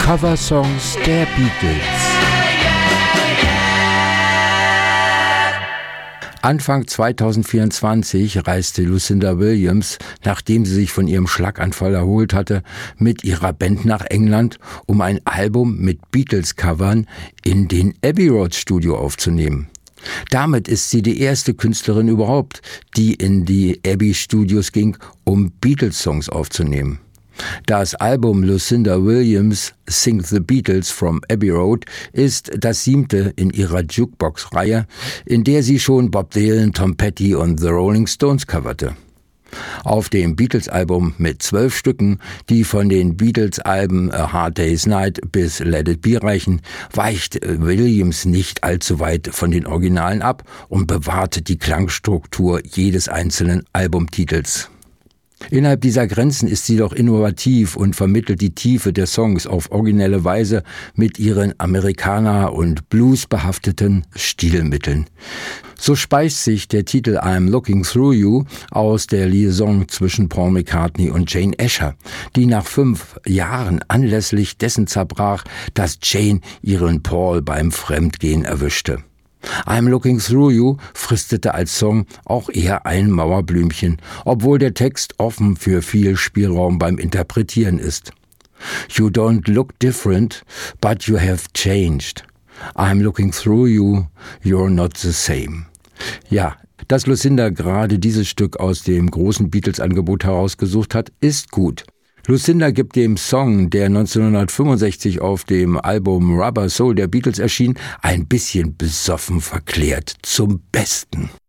Coversongs der Beatles. Anfang 2024 reiste Lucinda Williams, nachdem sie sich von ihrem Schlaganfall erholt hatte, mit ihrer Band nach England, um ein Album mit Beatles-Covern in den Abbey Road Studio aufzunehmen. Damit ist sie die erste Künstlerin überhaupt, die in die Abbey Studios ging, um Beatles-Songs aufzunehmen. Das Album Lucinda Williams Sing the Beatles from Abbey Road ist das 7. in ihrer Jukebox-Reihe, in der sie schon Bob Dylan, Tom Petty und The Rolling Stones coverte. Auf dem Beatles-Album mit 12 Stücken, die von den Beatles-Alben A Hard Day's Night bis Let It Be reichen, weicht Williams nicht allzu weit von den Originalen ab und bewahrte die Klangstruktur jedes einzelnen Albumtitels. Innerhalb dieser Grenzen ist sie doch innovativ und vermittelt die Tiefe der Songs auf originelle Weise mit ihren Amerikaner- und Blues-behafteten Stilmitteln. So speist sich der Titel I'm Looking Through You aus der Liaison zwischen Paul McCartney und Jane Asher, die nach 5 Jahren anlässlich dessen zerbrach, dass Jane ihren Paul beim Fremdgehen erwischte. I'm Looking Through You fristete als Song auch eher ein Mauerblümchen, obwohl der Text offen für viel Spielraum beim Interpretieren ist. You don't look different, but you have changed. I'm looking through you, you're not the same. Ja, dass Lucinda gerade dieses Stück aus dem großen Beatles-Angebot herausgesucht hat, ist gut. Lucinda gibt dem Song, der 1965 auf dem Album Rubber Soul der Beatles erschien, ein bisschen besoffen verklärt zum Besten.